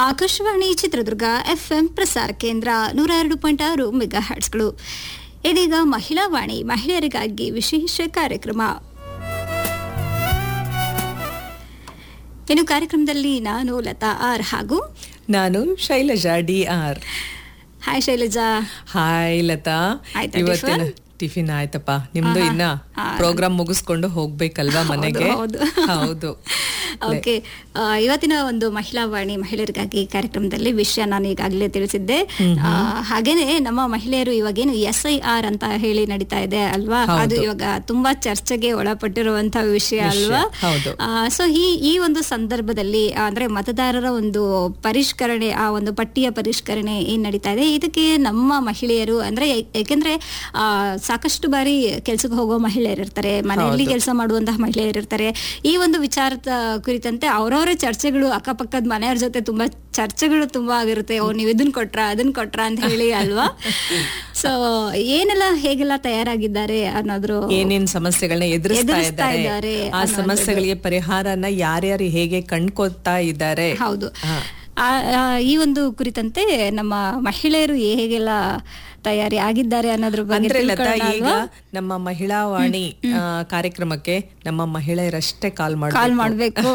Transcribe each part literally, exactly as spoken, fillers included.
Akashvani Chitradurga FM ಪ್ರಸಾರ ಕೇಂದ್ರ ನೂರ ಎರಡು ಪಾಯಿಂಟ್ ಆರು ಮೆಗಾ ಹರ್ಟ್ಸ್ಗಳು. ಇದೀಗ ಮಹಿಳಾ ವಾಣಿ, ಮಹಿಳೆಯರಿಗಾಗಿ ವಿಶೇಷ ಕಾರ್ಯಕ್ರಮ. ಇನ್ನು ಕಾರ್ಯಕ್ರಮದಲ್ಲಿ ನಾನು ಲತಾ ಆರ್ ಹಾಗೂ ನಾನು Shailaja D R. Hi Shailaja. Hi Lata. ಇವತ್ತಿನ ಟಿಫಿನ್ ಆಯ್ತಪ್ಪ, ನಿಮ್ದು ಇನ್ನ ಪ್ರೋಗ್ರಾಮ್ ಮುಗಿಸ್ಕೊಂಡು ಹೋಗ್ಬೇಕಲ್ವಾ ಮನೆಗೆ? ಹೌದು. ಓಕೆ, ಇವತ್ತಿನ ಒಂದು ಮಹಿಳಾ ವಾಣಿ ಮಹಿಳೆಯರಿಗಾಗಿ ಕಾರ್ಯಕ್ರಮದಲ್ಲಿ ವಿಷಯ ನಾನು ಈಗಾಗಲೇ ತಿಳಿಸಿದ್ದೆ. ಹಾಗೇನೆ ನಮ್ಮ ಮಹಿಳೆಯರು ಇವಾಗೇನು ಎಸ್ ಐ ಆರ್ ಅಂತ ಹೇಳಿ ನಡೀತಾ ಇದೆ ಅಲ್ವಾ, ಅದು ಇವಾಗ ತುಂಬಾ ಚರ್ಚೆಗೆ ಒಳಪಟ್ಟಿರುವಂತಹ ವಿಷಯ ಅಲ್ವಾ. ಸೊ ಈ ಈ ಒಂದು ಸಂದರ್ಭದಲ್ಲಿ ಅಂದ್ರೆ ಮತದಾರರ ಒಂದು ಪರಿಷ್ಕರಣೆ, ಆ ಒಂದು ಪಟ್ಟಿಯ ಪರಿಷ್ಕರಣೆ ಏನ್ ನಡೀತಾ ಇದೆ, ಇದಕ್ಕೆ ನಮ್ಮ ಮಹಿಳೆಯರು ಅಂದ್ರೆ ಯಾಕೆಂದ್ರೆ ಆ ಸಾಕಷ್ಟು ಬಾರಿ ಕೆಲ್ಸಕ್ಕೆ ಹೋಗೋ ಮಹಿಳೆಯರು ಇರ್ತಾರೆ, ಮನೆಯಲ್ಲಿ ಕೆಲಸ ಮಾಡುವಂತಹ ಮಹಿಳೆಯರು ಇರ್ತಾರೆ. ಈ ಒಂದು ವಿಚಾರದ ಕುರಿತಂತೆ ಅವರವರೇ ಚರ್ಚೆಗಳು, ಅಕ್ಕಪಕ್ಕದ ಮನೆಯವ್ರ ಜೊತೆ ತುಂಬಾ ಚರ್ಚೆಗಳು ತುಂಬಾ ಆಗಿರುತ್ತೆ. ಓ, ನೀವ್ ಇದನ್ ಕೊಟ್ರ ಅದನ್ ಕೊಟ್ರ ಅಂತ ಹೇಳಿ ಅಲ್ವಾ. ಸೊ ಏನೆಲ್ಲ ಹೇಗೆಲ್ಲ ತಯಾರಾಗಿದ್ದಾರೆ ಅನ್ನೋದ್ರು, ಏನೇನ್ ಸಮಸ್ಯೆಗಳನ್ನ ಎದುರಿಸ್ತಾ ಇದ್ದಾರೆ, ಆ ಸಮಸ್ಯೆಗಳಿಗೆ ಪರಿಹಾರನ ಯಾರ್ಯಾರು ಹೇಗೆ ಕಂಡ್ಕೊಳ್ತಾ ಇದ್ದಾರೆ. ಹೌದು, ಈ ಒಂದು ಕುರಿತಂತೆ ನಮ್ಮ ಮಹಿಳೆಯರು ಹೇಗೆಲ್ಲ ತಯಾರಿ ಆಗಿದ್ದಾರೆ ಅನ್ನೋದ್ರ ಬಗ್ಗೆ ಈಗ ನಮ್ಮ ಮಹಿಳಾ ವಾಣಿ ಕಾರ್ಯಕ್ರಮಕ್ಕೆ ನಮ್ಮ ಮಹಿಳೆಯರಷ್ಟೇ ಕಾಲ್ ಮಾಡಿ ಕಾಲ್ ಮಾಡ್ಬೇಕು.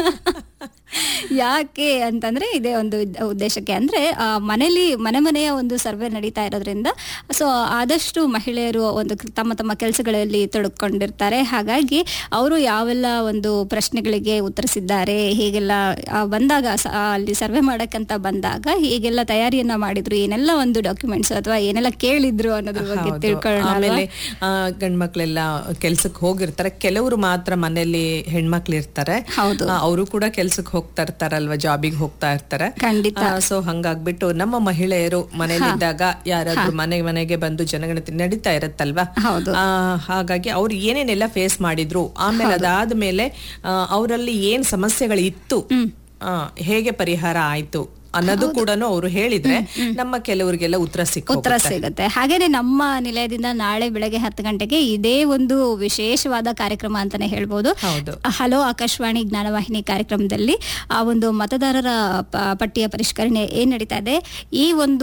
ಯಾಕೆ ಅಂತಂದ್ರೆ ಇದೇ ಒಂದು ಉದ್ದೇಶಕ್ಕೆ, ಅಂದ್ರೆ ಮನೇಲಿ ಮನೆ ಮನೆಯ ಒಂದು ಸರ್ವೆ ನಡೀತಾ ಇರೋದ್ರಿಂದ ಸೊ ಆದಷ್ಟು ಮಹಿಳೆಯರು ಒಂದು ತಮ್ಮ ತಮ್ಮ ಕೆಲಸಗಳಲ್ಲಿ ತೊಡಕೊಂಡಿರ್ತಾರೆ. ಹಾಗಾಗಿ ಅವರು ಯಾವೆಲ್ಲ ಒಂದು ಪ್ರಶ್ನೆಗಳಿಗೆ ಉತ್ತರಿಸಿದ್ದಾರೆ, ಹೇಗೆಲ್ಲ ಬಂದಾಗ ಅಲ್ಲಿ ಸರ್ವೆ ಮಾಡಕ್ಕಂತ ಬಂದಾಗ ಹೇಗೆಲ್ಲ ತಯಾರಿಯನ್ನ ಮಾಡಿದ್ರು, ಏನೆಲ್ಲ ಒಂದು ಡಾಕ್ಯುಮೆಂಟ್ಸ್ ಅಥವಾ ಏನೆಲ್ಲ ಕೇಳಿದ್ರು ಅನ್ನೋದ್ರ ಬಗ್ಗೆ ತಿಳ್ಕೊಳ್ಳೋಣ. ಆಮೇಲೆ ಗಂಡ್ಮಕ್ಳೆಲ್ಲ ಕೆಲ್ಸಕ್ಕೆ ಹೋಗಿರ್ತಾರೆ, ಕೆಲವರು ಮಾತ್ರ ಮನೆಯಲ್ಲಿ ಹೆಣ್ಮಕ್ಳು ಇರ್ತಾರೆ, ಅವರು ಕೂಡ ಕೆಲ್ಸಕ್ಕೆ ಹೋಗ್ತಾ ಇರ್ತಾರಲ್ವಾ, ಜಾಬಿಗೆ ಹೋಗ್ತಾ ಇರ್ತಾರೆ. ಖಂಡಿತ. ಸೊ ಹಂಗಾಗ್ಬಿಟ್ಟು ನಮ್ಮ ಮಹಿಳೆಯರು ಮನೆಯಲ್ಲಿದ್ದಾಗ ಯಾರಾದ್ರೂ ಮನೆ ಮನೆಗೆ ಬಂದು ಜನಗಣತಿ ನಡೀತಾ ಇರತ್ತಲ್ವಾ, ಹಾಗಾಗಿ ಅವ್ರು ಏನೇನೆಲ್ಲ ಫೇಸ್ ಮಾಡಿದ್ರು, ಆಮೇಲೆ ಅದಾದ್ಮೇಲೆ ಅವರಲ್ಲಿ ಏನ್ ಸಮಸ್ಯೆಗಳು ಇತ್ತು, ಹೇಗೆ ಪರಿಹಾರ ಆಯ್ತು ಅನ್ನೋದು ಕೂಡ ಅವರು ಹೇಳಿದ್ರೆ ನಮ್ಮ ಕೆಲವರಿಗೆಲ್ಲ ಉತ್ತರ ಸಿಕ್ಕ ಉತ್ತರ ಸಿಗುತ್ತೆ. ಹಾಗೇನೆ ನಮ್ಮ ನಿಲಯದಿಂದ ನಾಳೆ ಬೆಳಗ್ಗೆ ಹತ್ತು ಗಂಟೆಗೆ ಇದೇ ಒಂದು ವಿಶೇಷವಾದ ಕಾರ್ಯಕ್ರಮ ಅಂತಾನೆ ಹೇಳ್ಬೋದು. ಹಲೋ ಆಕಾಶವಾಣಿ ಜ್ಞಾನವಾಹಿನಿ ಕಾರ್ಯಕ್ರಮದಲ್ಲಿ ಆ ಒಂದು ಮತದಾರರ ಪಟ್ಟಿಯ ಪರಿಷ್ಕರಣೆ ಏನ್ ನಡೀತಾ ಇದೆ, ಈ ಒಂದು